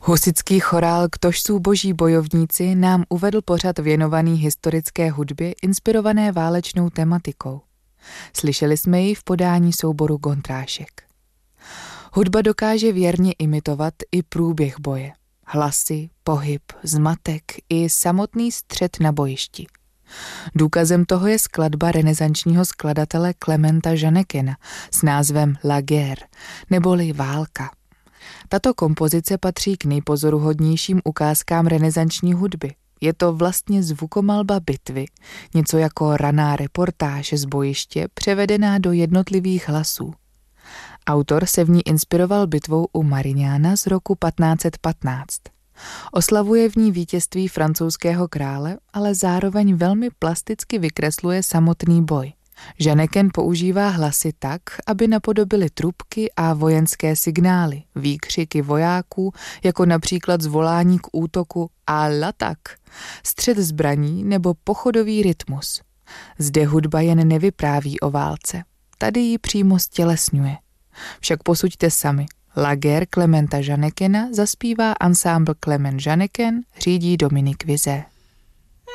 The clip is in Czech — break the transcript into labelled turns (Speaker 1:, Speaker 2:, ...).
Speaker 1: Husitský chorál Ktož sú boží bojovníci nám uvedl pořad věnovaný historické hudbě inspirované válečnou tematikou. Slyšeli jsme ji v podání souboru Gondrášek. Hudba dokáže věrně imitovat i průběh boje. Hlasy, pohyb, zmatek i samotný střet na bojišti. Důkazem toho je skladba renesančního skladatele Clementa Jeannekena s názvem La Guerre, neboli Válka. Tato kompozice patří k nejpozoruhodnějším ukázkám renesanční hudby. Je to vlastně zvukomalba bitvy, něco jako raná reportáž z bojiště převedená do jednotlivých hlasů. Autor se v ní inspiroval bitvou u Marignana z roku 1515. Oslavuje v ní vítězství francouzského krále, ale zároveň velmi plasticky vykresluje samotný boj. Jeanneken používá hlasy tak, aby napodobily trubky a vojenské signály, výkřiky vojáků, jako například zvolání k útoku a l'atak, střet zbraní nebo pochodový rytmus. Zde hudba jen nevypráví o válce, tady ji přímo stělesňuje. Však posuďte sami. La Guerre Clementa Jeannekena zaspívá ansámbl Clement Jeanneken, řídí Dominique Vizet.